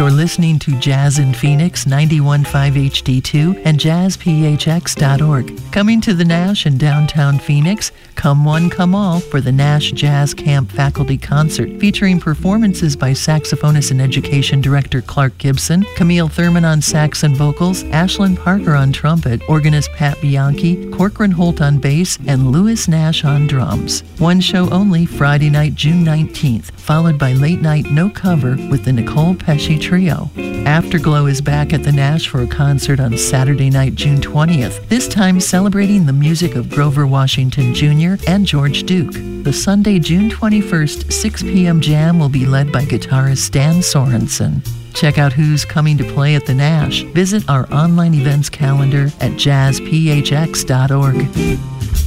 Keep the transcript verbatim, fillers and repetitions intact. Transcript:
You're listening to Jazz in Phoenix, ninety-one point five H D two and jazz p h x dot org. Coming to the Nash in downtown Phoenix, come one, come all for the Nash Jazz Camp Faculty Concert, featuring performances by saxophonist and education director Clark Gibson, Camille Thurman on sax and vocals, Ashlyn Parker on trumpet, organist Pat Bianchi, Corcoran Holt on bass, and Louis Nash on drums. One show only, Friday night, June nineteenth, followed by late night No Cover with the Nicole Pesci Trio. Afterglow is back at the Nash for a concert on Saturday night, June twentieth, this time celebrating the music of Grover Washington Junior and George Duke. The Sunday, June twenty-first, six p.m. jam will be led by guitarist Stan Sorensen. Check out who's coming to play at the Nash. Visit our online events calendar at jazz p h x dot org.